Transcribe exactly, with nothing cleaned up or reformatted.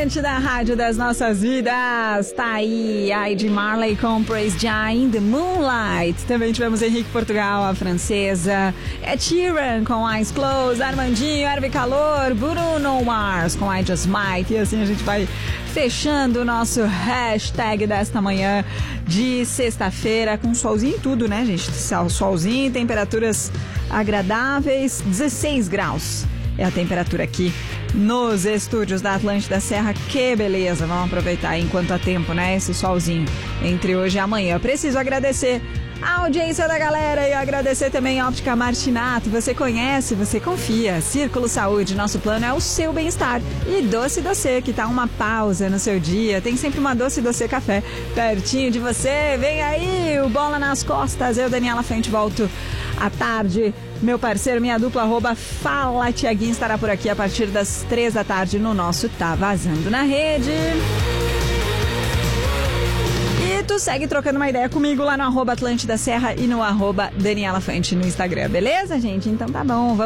Atlântida, a rádio das nossas vidas. Tá aí, Ed Marley com Praise Jah in the Moonlight. Também tivemos Henrique Portugal, a francesa. Ed Sheeran com Eyes Closed. Armandinho, Herve Calor. Bruno Mars com I Just Might. E assim a gente vai fechando o nosso hashtag desta manhã de sexta-feira, com solzinho e tudo, né, gente? Solzinho, temperaturas agradáveis, dezesseis graus. É a temperatura aqui nos estúdios da Atlântida Serra. Que beleza, vamos aproveitar enquanto há tempo, né? Esse solzinho entre hoje e amanhã. Preciso agradecer a audiência da galera e agradecer também a Óptica Martinato. Você conhece, você confia. Círculo Saúde, nosso plano é o seu bem-estar. E Doce Doce, que tá uma pausa no seu dia. Tem sempre uma Doce Doce Café pertinho de você. Vem aí, o Bola nas Costas. Eu, Daniela Fente, volto à tarde. Meu parceiro, minha dupla, arroba Fala Tiaguinho, estará por aqui a partir das três da tarde no nosso Tá Vazando na Rede. E tu segue trocando uma ideia comigo lá no arroba Atlântida Serra e no arroba Daniela Fente no Instagram, beleza, gente? Então tá bom, vamos